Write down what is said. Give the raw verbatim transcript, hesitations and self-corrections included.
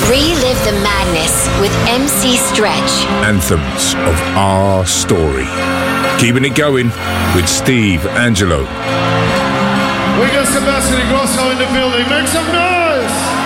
Relive the madness with M C Stretch. Anthems of our story. Keeping it going with Steve Angelo. We got Sebastian Grosso in the building. Make some noise!